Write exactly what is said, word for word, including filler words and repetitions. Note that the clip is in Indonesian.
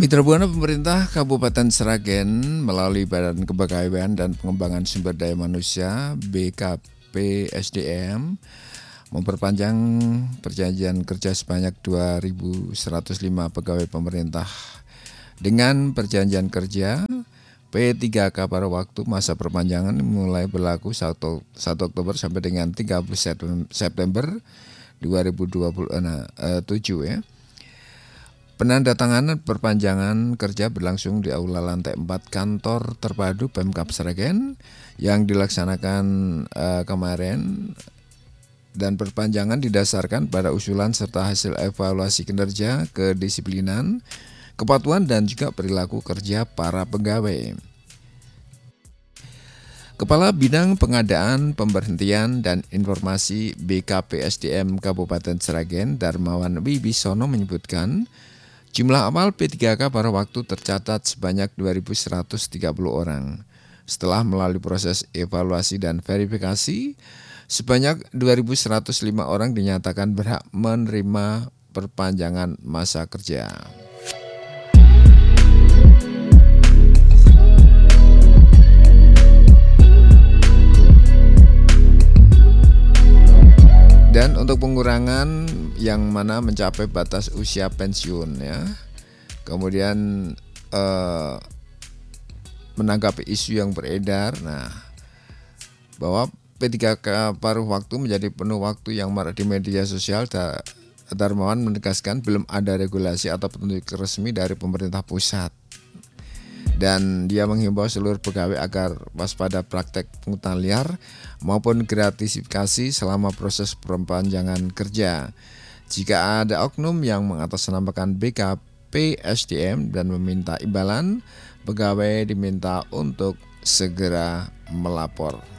Mitra Buana pemerintah Kabupaten Sragen melalui Badan Kepegawaian dan Pengembangan Sumber Daya Manusia B K P S D M memperpanjang perjanjian kerja sebanyak dua ribu seratus lima pegawai pemerintah dengan perjanjian kerja P tiga K pada waktu masa perpanjangan mulai berlaku satu Oktober sampai dengan tiga puluh September dua ribu dua puluh tujuh ya. Penandatanganan perpanjangan kerja berlangsung di aula lantai empat kantor terpadu Pemkab Sragen yang dilaksanakan uh, kemarin, dan perpanjangan didasarkan pada usulan serta hasil evaluasi kinerja, kedisiplinan, kepatuhan dan juga perilaku kerja para pegawai. Kepala Bidang Pengadaan, Pemberhentian dan Informasi B K P S D M Kabupaten Sragen, Darmawan Wibisono menyebutkan jumlah amal P tiga K pada waktu tercatat sebanyak dua ribu seratus tiga puluh orang. Setelah melalui proses evaluasi dan verifikasi, sebanyak dua ribu seratus lima orang dinyatakan berhak menerima perpanjangan masa kerja. Dan untuk pengurangan yang mana mencapai batas usia pensiun ya. Kemudian eh, menanggapi isu yang beredar, nah bahwa P tiga K paruh waktu menjadi penuh waktu yang marak di media sosial, Darmawan menegaskan belum ada regulasi atau petunjuk resmi dari pemerintah pusat. Dan dia menghimbau seluruh pegawai agar waspada praktek pungutan liar maupun gratifikasi selama proses perpanjangan kerja. Jika ada oknum yang mengatasnamakan B K P S D M dan meminta imbalan, pegawai diminta untuk segera melapor.